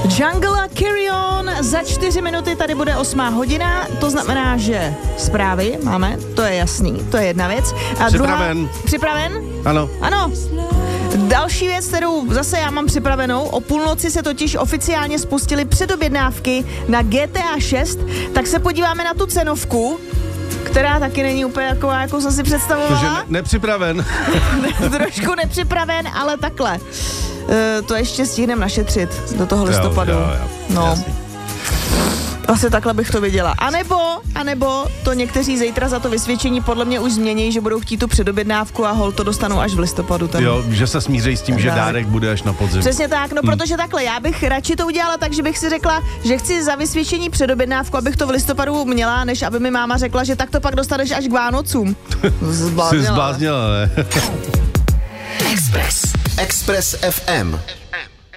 Jungle a Carry On, za 4 minuty tady bude 8 hodina, to znamená, že zprávy máme, to je jasný, to je jedna věc. A Připraven. Připraven? Ano. Ano. Další věc, kterou zase já mám připravenou, o půlnoci se totiž oficiálně spustily předobjednávky na GTA 6, tak se podíváme na tu cenovku, která taky není úplně taková, jako jsem si představovala. Takže nepřipraven. Trošku nepřipraven, ale takhle. To ještě stihneme našetřit do toho listopadu. Jo. No. Jasný. Asi takhle bych to viděla. A nebo to někteří zítra za to vysvědčení podle mě už změní, že budou chtít tu předobjednávku a hol to dostanou až v listopadu. Jo, že se smíří s tím, že dárek bude až na podzim. Přesně tak, no protože takhle, já bych radši to udělala tak, že bych si řekla, že chci za vysvědčení předobjednávku, abych to v listopadu měla, než aby mi máma řekla, že tak to pak dostaneš až k Vánocům. Jsi zbláznila, ne? Express FM.